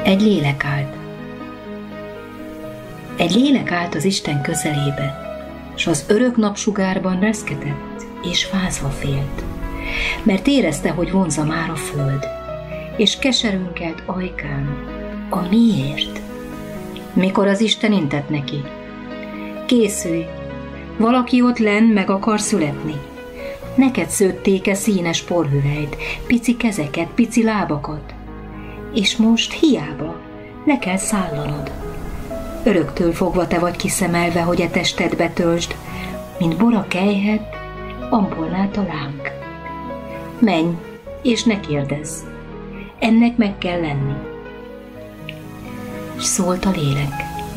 Egy lélek állt. Egy lélek állt az Isten közelébe, s az örök napsugárban reszketett és fázva félt, mert érezte, hogy vonza már a föld, és keserünkelt ajkán. A miért? Mikor az Isten intett neki: készülj, valaki ott lenn meg akar születni. Neked szőtték-e színes porhüvelyt, pici kezeket, pici lábakat? És most hiába, le kell szállanod. Öröktől fogva te vagy kiszemelve, hogy e testedbe töltsd, mint bora kelyhet, ampolnát a láng. Menj, és ne kérdezz, ennek meg kell lenni. És szólt a lélek: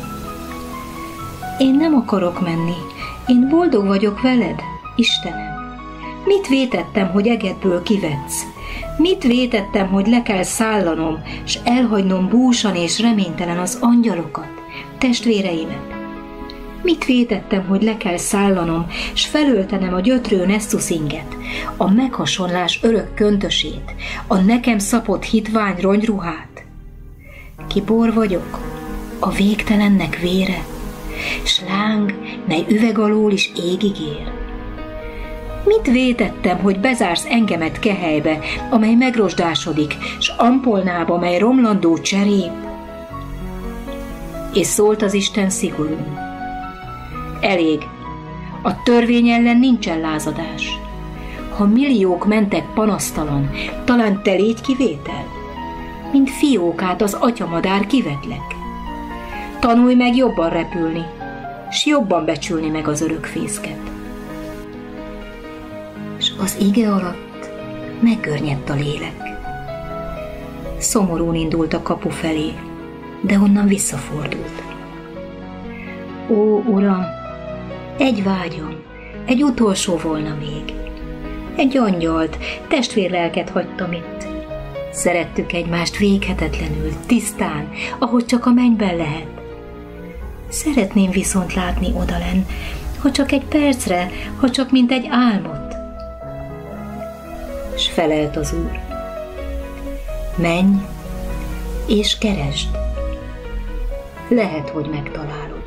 én nem akarok menni, én boldog vagyok veled, Istenem. Mit vétettem, hogy egedből kivetsz? Mit vétettem, hogy le kell szállanom, s elhagynom búsan és reménytelen az angyalokat, testvéreimet? Mit vétettem, hogy le kell szállanom, s felöltenem a gyötrő esztuszinget, a meghasonlás örök köntösét, a nekem szapott hitvány rongyruhát? Ki bor vagyok, a végtelennek vére, s láng, mely üveg alól is égig ér. Mit vétettem, hogy bezársz engemet kehelybe, amely megrosdásodik, s ampolnába, mely romlandó cserép? És szólt az Isten szigorúan: elég, a törvény ellen nincsen lázadás. Ha milliók mentek panasztalan, talán te légy kivétel? Mint fiókát az atyamadár kivetlek. Tanulj meg jobban repülni, s jobban becsülni meg az örök fészket. És az ige alatt meggörnyedt a lélek. Szomorún indult a kapu felé, de onnan visszafordult. Ó, Uram, egy vágyam, egy utolsó volna még. Egy angyalt, testvérlelket hagytam itt. Szerettük egymást véghetetlenül, tisztán, ahogy csak a mennyben lehet. Szeretném viszont látni odalenn, ha csak egy percre, ha csak mint egy álmot. S felelt az Úr: menj és keresd, lehet, hogy megtalálod.